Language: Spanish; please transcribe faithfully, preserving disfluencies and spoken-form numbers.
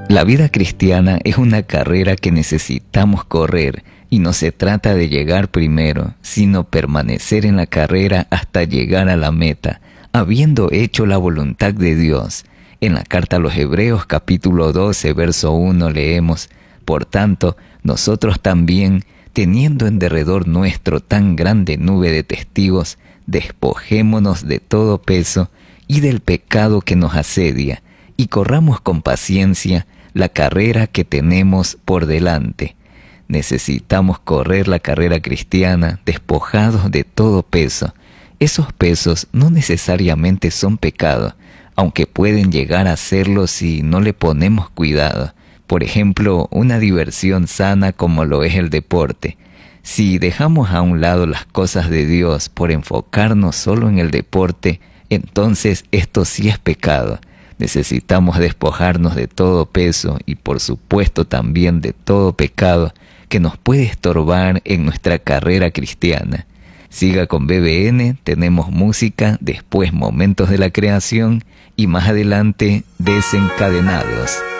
La vida cristiana es una carrera que necesitamos correr, y no se trata de llegar primero, sino permanecer en la carrera hasta llegar a la meta, habiendo hecho la voluntad de Dios. En la carta a los Hebreos capítulo doce, verso uno leemos: Por tanto, nosotros también, teniendo en derredor nuestro tan grande nube de testigos, despojémonos de todo peso y del pecado que nos asedia, y corramos con paciencia la carrera que tenemos por delante. Necesitamos correr la carrera cristiana despojados de todo peso. Esos pesos no necesariamente son pecado, aunque pueden llegar a serlo si no le ponemos cuidado. Por ejemplo, una diversión sana como lo es el deporte. Si dejamos a un lado las cosas de Dios por enfocarnos solo en el deporte, entonces esto sí es pecado. Necesitamos despojarnos de todo peso y por supuesto también de todo pecado que nos puede estorbar en nuestra carrera cristiana. Siga con B B N, tenemos música, después momentos de la creación y más adelante Desencadenados.